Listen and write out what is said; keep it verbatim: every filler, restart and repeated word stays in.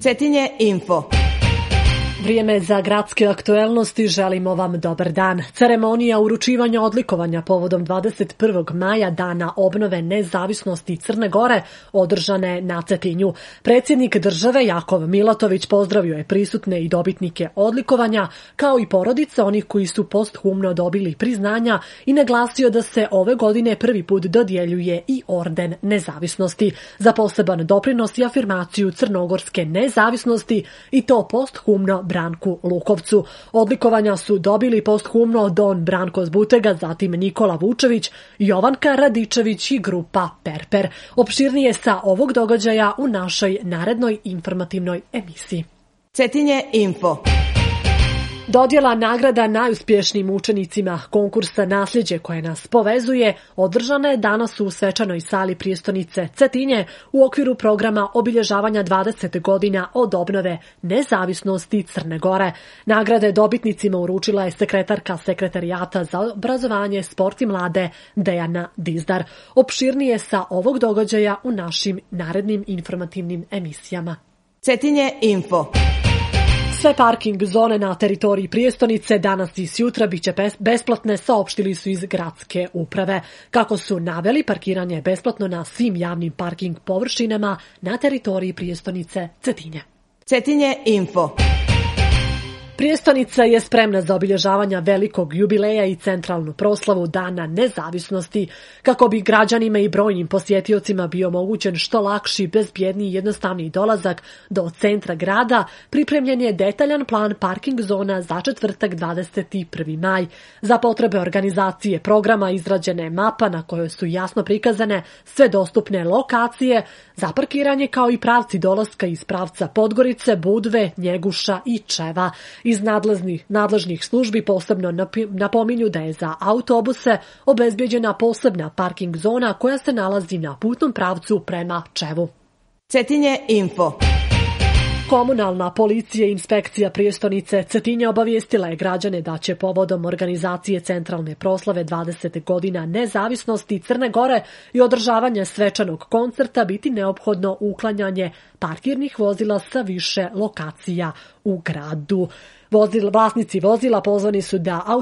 Cetinje info. Vrijeme za gradske aktuelnosti, želimo vam dobar dan. Ceremonija uručivanja odlikovanja povodom dvadeset prvog maja, dana obnove nezavisnosti Crne Gore, održane na Cetinju. Predsjednik države Jakov Milatović pozdravio je prisutne i dobitnike odlikovanja, kao i porodice onih koji su posthumno dobili priznanja i naglasio da se ove godine prvi put dodjeljuje i orden nezavisnosti za poseban doprinos i afirmaciju crnogorske nezavisnosti, i to posthumno Branku Lukovcu. Odlikovanja su dobili posthumno Don Branko Zbutega, zatim Nikola Vučević, Jovanka Radičević i grupa Perper. Opširnije sa ovog događaja u našoj narednoj informativnoj emisiji. Cetinje info. Dodjela nagrada najuspješnijim učenicima konkursa Nasljeđe koje nas povezuje održana je danas u svečanoj sali prijestolnice Cetinje u okviru programa obilježavanja dvadeset godina od obnove nezavisnosti Crne Gore. Nagrade dobitnicima uručila je sekretarka Sekretarijata za obrazovanje, sport i mlade Dejana Dizdar. Opširnije sa ovog događaja u našim narednim informativnim emisijama. Cetinje info. Sve parking zone na teritoriji prijestolnice danas i sjutra biće besplatne, saopštili su iz gradske uprave. Kako su naveli, parkiranje je besplatno na svim javnim parking površinama na teritoriji prijestolnice Cetinje. Cetinje info. Prijestolnica je spremna za obilježavanja velikog jubileja i centralnu proslavu Dana nezavisnosti. Kako bi građanima i brojnim posjetiocima bio omogućen što lakši, bezbjedniji i jednostavniji dolazak do centra grada, pripremljen je detaljan plan parking zona za četvrtak dvadeset prvi maj. Za potrebe organizacije programa izrađena je mapa na kojoj su jasno prikazane sve dostupne lokacije za parkiranje, kao i pravci dolaska iz pravca Podgorice, Budve, Njeguša i Čeva. Iz nadležnih, nadležnih službi posebno napominju da je za autobuse obezbeđena posebna parking zona koja se nalazi na putnom pravcu prema Čevu. Cetinje info. Komunalna policija i inspekcija prijestolnice Cetinje obavijestila je građane da će povodom organizacije centralne proslave dvadeset godina nezavisnosti Crne Gore i održavanja svečanog koncerta biti neophodno uklanjanje parkirnih vozila sa više lokacija u gradu. Vozil, vlasnici vozila pozvani su da